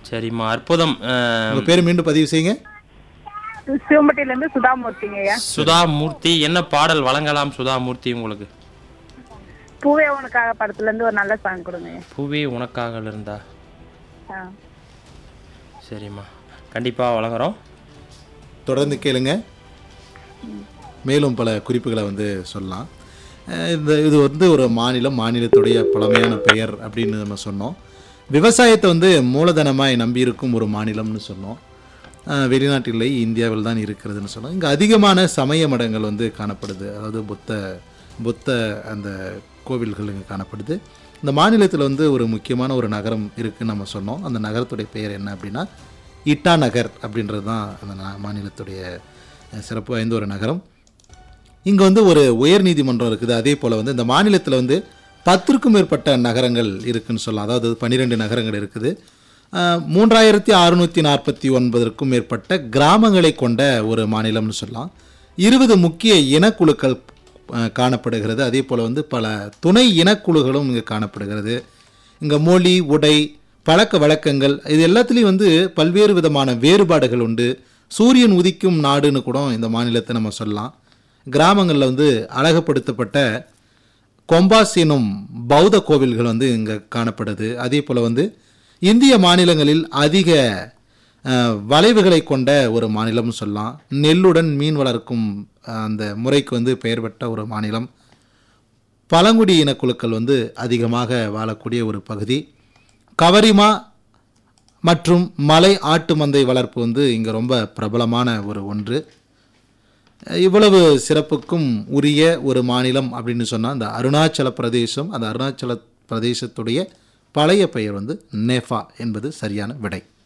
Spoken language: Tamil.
சரிம்மா, அற்புதம். உங்கள் பேர் மீண்டும் பதிவு செய்யுங்க. சிவம்பட்டியிலேருந்து சுதாமூர்த்திங்க ஐயா. சுதாமூர்த்தி, என்ன பாடல் வழங்கலாம் சுதாமூர்த்தி உங்களுக்கு? பூவே உனக்காக படத்துலேருந்து ஒரு நல்ல சாங் கொடுங்க ஐயா. பூவே உனக்காக இருந்தா? ஆ. சரிம்மா, கண்டிப்பாக வழங்குறோம். தொடர்ந்து கேளுங்க. மேலும் பல குறிப்புகளை வந்து சொல்லலாம். இது வந்து ஒரு மாநிலத்துடைய பழமையான பெயர் அப்படின்னு நம்ம சொன்னோம். விவசாயத்தை வந்து மூலதனமாய் நம்பியிருக்கும் ஒரு மாநிலம்னு சொன்னோம். வெளிநாட்டில் இந்தியாவில் தான் இருக்கிறதுன்னு சொன்னோம். இங்கே அதிகமான சமய மடங்கள் வந்து காணப்படுது. அதாவது புத்த அந்த கோவில்கள் இங்கே காணப்படுது. இந்த மாநிலத்தில் வந்து ஒரு முக்கியமான ஒரு நகரம் இருக்குதுன்னு நம்ம சொன்னோம். அந்த நகரத்துடைய பெயர் என்ன அப்படின்னா இட்டா நகர் அப்படின்றது தான் அந்த மாநிலத்துடைய சிறப்பு வாய்ந்த ஒரு நகரம். இங்கே வந்து ஒரு உயர் நீதிமன்றம் இருக்குது. அதே போல் வந்து இந்த மாநிலத்தில் வந்து 10க்கும் மேற்பட்ட நகரங்கள் இருக்குதுன்னு சொல்லலாம். அதாவது 12 நகரங்கள் இருக்குது. 3649க்கும் மேற்பட்ட கிராமங்களை கொண்ட ஒரு மாநிலம்னு சொல்லலாம். 20 முக்கிய இனக்குழுக்கள் காணப்படுகிறது. அதே போல் வந்து பல துணை இனக்குழுக்களும் இங்கே காணப்படுகிறது. இங்கே மொழி, உடை, பழக்க வழக்கங்கள் இது எல்லாத்துலேயும் வந்து பல்வேறு விதமான வேறுபாடுகள் உண்டு. சூரியன் உதிக்கும் நாடுன்னு கூட இந்த மாநிலத்தை நம்ம சொல்லலாம். கிராமங்களில் வந்து அழகுபடுத்தப்பட்ட கொம்பாஸ் எனும் பௌத்த கோவில்கள் வந்து இங்கே காணப்படுது. அதே போல் வந்து இந்திய மாநிலங்களில் அதிக வளைவுகளை கொண்ட ஒரு மாநிலம்னு சொல்லலாம். நெல்லுடன் மீன் வளர்க்கும் அந்த முறைக்கு வந்து பெயர் பெற்ற ஒரு மாநிலம். பழங்குடி இனக்குழுக்கள் வந்து அதிகமாக வாழக்கூடிய ஒரு பகுதி. கவரிமா மற்றும் மலை ஆட்டு மந்தை வளர்ப்பு வந்து இங்கே ரொம்ப பிரபலமான ஒன்று. இவ்வளவு சிறப்புக்கும் உரிய ஒரு மாநிலம் அப்படின்னு சொன்னால் அந்த அருணாச்சல பிரதேசம். அந்த அருணாச்சல பிரதேசத்துடைய பழைய பெயர் வந்து நேஃபா என்பது சரியான விடை.